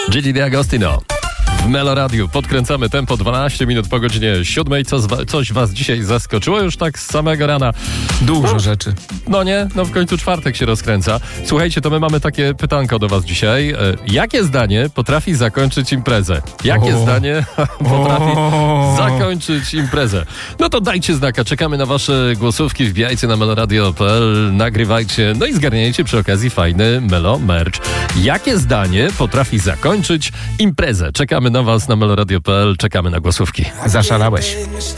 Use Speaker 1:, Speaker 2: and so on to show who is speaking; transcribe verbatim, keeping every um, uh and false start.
Speaker 1: Gigi D'Agostino. W Melo Radiu podkręcamy tempo dwanaście minut po godzinie siódmej. Co z, coś was dzisiaj zaskoczyło już tak z samego rana?
Speaker 2: Dużo
Speaker 1: no,
Speaker 2: rzeczy.
Speaker 1: No nie? No w końcu czwartek się rozkręca. Słuchajcie, to my mamy takie pytanko do was dzisiaj. Jakie zdanie potrafi zakończyć imprezę? Jakie
Speaker 2: o.
Speaker 1: zdanie potrafi
Speaker 2: o.
Speaker 1: zakończyć imprezę? No to dajcie znaka. Czekamy na wasze głosówki. Wbijajcie na meloradio kropka p l, nagrywajcie, no i zgarniajcie przy okazji fajny Melo merch. Jakie zdanie potrafi zakończyć imprezę? Czekamy na was na meloradio kropka p l, czekamy na głosówki.
Speaker 2: Zaszalałeś.